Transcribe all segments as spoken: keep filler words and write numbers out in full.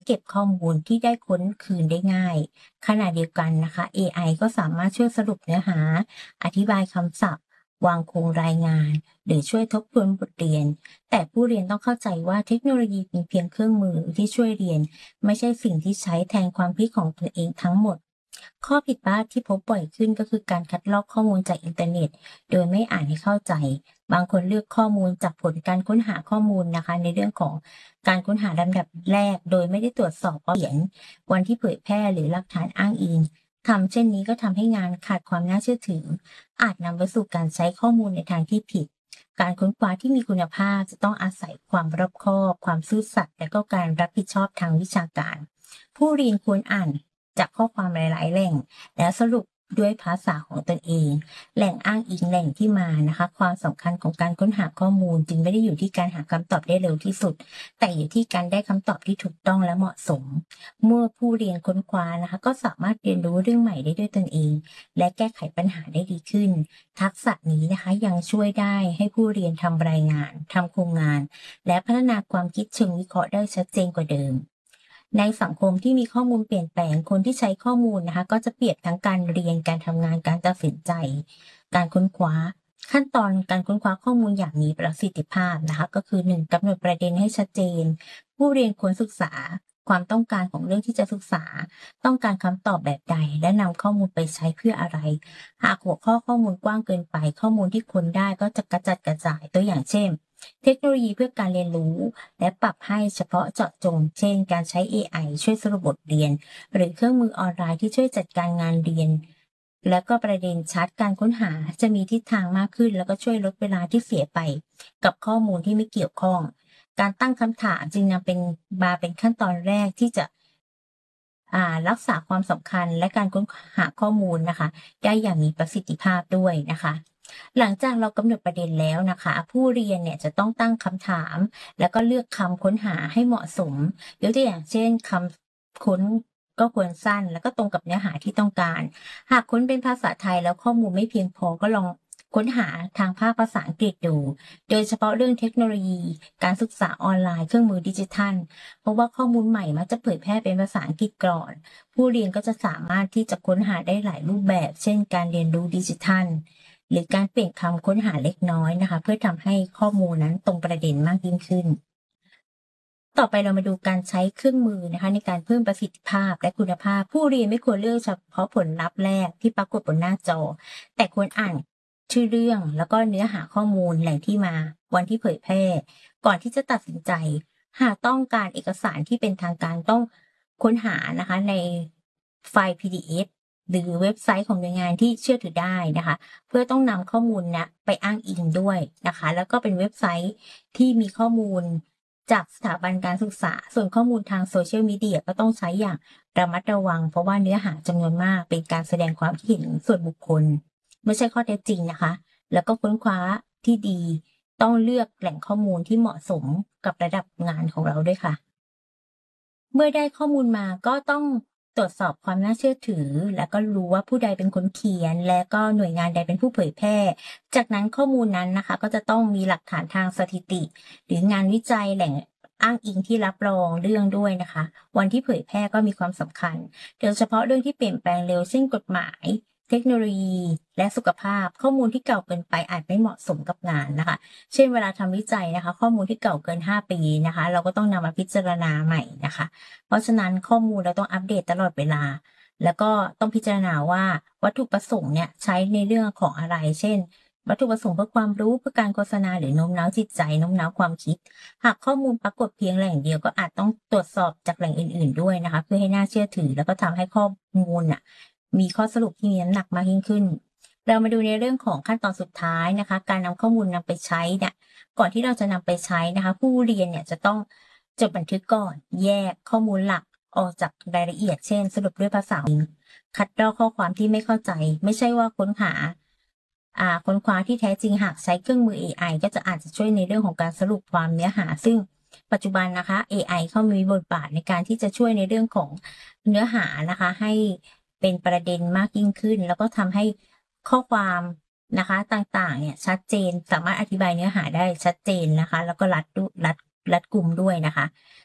เก็บข้อมูลที่ได้ค้นคืนได้ง่ายขณะเดียวกันนะคะ เอ ไอ ก็สามารถช่วยสรุปเนื้อหาอธิบายคำศัพท์วางโครงรายงานหรือช่วยทบทวนบทเรียนแต่ผู้เรียนต้องเข้าใจว่าเทคโนโลยีเป็นเพียงเครื่องมือที่ช่วยเรียนไม่ใช่สิ่งที่ใช้แทนความคิดของตนเองทั้งหมดข้อผิดพลาดที่พบบ่อยขึ้นก็คือการคัดลอกข้อมูลจากอินเทอร์เน็ตโดยไม่อ่านให้เข้าใจบางคนเลือกข้อมูลจากผลการค้นหาข้อมูลนะคะในเรื่องของการค้นหาลำดับแรกโดยไม่ได้ตรวจสอบว่าเขียนวันที่เผยแพร่หรือหลักฐานอ้างอิงทำเช่นนี้ก็ทำให้งานขาดความน่าเชื่อถืออาจนำไปสู่การใช้ข้อมูลในทางที่ผิดการค้นคว้าที่มีคุณภาพจะต้องอาศัยความรอบคอบความซื่อสัตย์และก็การรับผิดชอบทางวิชาการผู้เรียนควรอ่านจากข้อความหลายๆแหล่งแล้วสรุปด้วยภาษาของตนเองแหล่งอ้างอิงแหล่งที่มานะคะความสำคัญของการค้นหาข้อมูลจึงไม่ได้อยู่ที่การหาคำตอบได้เร็วที่สุดแต่อยู่ที่การได้คำตอบที่ถูกต้องและเหมาะสมเมื่อผู้เรียนค้นคว้านะคะก็สามารถเรียนรู้เรื่องใหม่ได้ด้วยตนเองและแก้ไขปัญหาได้ดีขึ้นทักษะนี้นะคะยังช่วยได้ให้ผู้เรียนทำรายงานทำโครงงานและพัฒนาความคิดเชิงวิเคราะห์ได้ชัดเจนกว่าเดิมในสังคมที่มีข้อมูลเปลี่ยนแปลงคนที่ใช้ข้อมูลนะคะก็จะเปรียบทั้งการเรียนการทำงานการตัดสินใจการค้นคว้าขั้นตอนการค้นคว้าข้อมูลอย่างมีประสิทธิภาพนะคะก็คือหนึ่งกำหนดประเด็นให้ชัดเจนผู้เรียนควรศึกษาความต้องการของเรื่องที่จะศึกษาต้องการคำตอบแบบใดและนำข้อมูลไปใช้เพื่ออะไรหากหัวข้อข้อมูลกว้างเกินไปข้อมูลที่ค้นได้ก็จะกระจัดกระจายตัวอย่างเช่นเทคโนโลยีเพื่อการเรียนรู้และปรับให้เฉพาะเจาะจงเช่นการใช้ เอ ไอ ช่วยสรุปบทเรียนหรือเครื่องมือออนไลน์ที่ช่วยจัดการงานเรียนและก็ประเด็นชัดการค้นหาจะมีทิศทางมากขึ้นแล้วก็ช่วยลดเวลาที่เสียไปกับข้อมูลที่ไม่เกี่ยวข้องการตั้งคำถามจึงนำเป็นมาเป็นขั้นตอนแรกที่จะอ่ารักษาความสำคัญและการค้นหาข้อมูลนะคะได้อย่างมีประสิทธิภาพด้วยนะคะ หลังจากเรากำหนดประเด็นแล้วนะคะผู้เรียนเนี่ยจะต้องตั้งคำถามแล้วก็เลือกคำค้นหาให้เหมาะสมยกตัวอย่างเช่นคำค้นก็ควรสั้นแล้วก็ตรงกับเนื้อหาที่ต้องการหากค้นเป็นภาษาไทยแล้วข้อมูลไม่เพียงพอก็ลองค้นหาทางภาคภาษาอังกฤษดูโดยเฉพาะเรื่องเทคโนโลยีการศึกษาออนไลน์เครื่องมือดิจิทัลเพราะว่าข้อมูลใหม่มักจะเผยแพร่เป็นภาษาอังกฤษก่อนผู้เรียนก็จะสามารถที่จะค้นหาได้หลายรูปแบบเช่นการเรียนรู้ดิจิทัล หรือการเปลี่ยนคำค้นหาเล็กน้อยนะคะเพื่อทำให้ข้อมูลนั้นตรงประเด็นมากยิ่งขึ้นต่อไปเรามาดูการใช้เครื่องมือนะคะในการเพิ่มประสิทธิภาพและคุณภาพผู้เรียนไม่ควรเลือกเฉพาะผลลัพธ์แรกที่ปรากฏบนหน้าจอแต่ควรอ่านชื่อเรื่องแล้วก็เนื้อหาข้อมูลแหล่งที่มาวันที่เผยแพร่ก่อนที่จะตัดสินใจหากต้องการเอกสารที่เป็นทางการต้องค้นหานะคะในไฟล์ พี ดี เอฟ หรือเว็บไซต์ของหน่วยงานที่เชื่อถือได้นะคะเพื่อต้องนำข้อมูลนะไปอ้างอิงด้วยนะคะแล้วก็เป็นเว็บไซต์ที่มีข้อมูลจากสถาบันการศึกษาส่วนข้อมูลทางโซเชียลมีเดียก็ต้องใช้อย่างระมัดระวังเพราะว่าเนื้อหาจำนวนมากเป็นการแสดงความคิดเห็นส่วนบุคคลไม่ใช่ข้อเท็จจริงนะคะแล้วก็ค้นคว้าที่ดีต้องเลือกแหล่งข้อมูลที่เหมาะสมกับระดับงานของเราด้วยค่ะ เมื่อได้ข้อมูลมาก็ต้องตรวจสอบความน่าเชื่อถือแล้วก็รู้ว่าผู้ใดเป็นคนเขียนและก็หน่วยงานใดเป็นผู้เผยแพร่จากนั้นข้อมูลนั้นนะคะก็จะต้องมีหลักฐานทางสถิติหรืองานวิจัยแหล่งอ้างอิงที่รับรองเรื่องด้วยนะคะวันที่เผยแพร่ก็มีความสำคัญโดยเฉพาะเรื่องที่เปลี่ยนแปลงเร็วเช่นกฎหมายเทคโนโลยีและสุขภาพข้อมูลที่เก่าเกินไปอาจไม่เหมาะสมกับงานนะคะเช่นเวลาทำวิจัยนะคะข้อมูลที่เก่าเกินห้าปีนะคะเราก็ต้องนำมาพิจารณาใหม่นะคะ เพราะฉะนั้นข้อมูลเราต้องอัปเดตตลอดเวลา แล้วก็ต้องพิจารณาว่าวัตถุประสงค์เนี่ยใช้ในเรื่องของอะไร เช่นวัตถุประสงค์เพื่อความรู้เพื่อการโฆษณาหรือโน้มน้าวจิตใจโน้มน้าวความคิด หากข้อมูลปรากฏเพียงแหล่งเดียวก็อาจต้องตรวจสอบจากแหล่งอื่นๆด้วยนะคะเพื่อให้น่าเชื่อถือแล้วก็ทำให้ข้อมูลน่ะมีข้อสรุปที่มีน้ำหนักมากยิ่งขึ้น เรามาดูในเรื่องของขั้นตอนสุดท้ายนะคะการนำข้อมูลนำไปใช้เนี่ยก่อนที่เราจะนำไปใช้นะคะผู้เรียนเนี่ยจะต้องจดบันทึกก่อนแยกข้อมูลหลักออกจากรายละเอียดเช่นสรุปด้วยภาษาคัดลอกข้อความที่ไม่เข้าใจไม่ใช่ว่าค้นหาอ่าค้นคว้าที่แท้จริงหากใช้เครื่องมือ เอ ไอ ก็จะอาจจะช่วยในเรื่องของการสรุปความเนื้อหาซึ่งปัจจุบันนะคะ เอ ไอ เข้ามีบทบาทในการที่จะช่วยในเรื่องของเนื้อหานะคะให้เป็นประเด็นมากยิ่งขึ้นแล้วก็ทำให้ข้อความนะคะต่างๆเนี่ยชัดเจนสามารถอธิบายเนื้อหาได้ชัดเจนนะคะแล้วก็รัดรัดรัดกุมด้วยนะคะ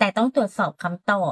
แต่ต้องตรวจสอบคำตอบ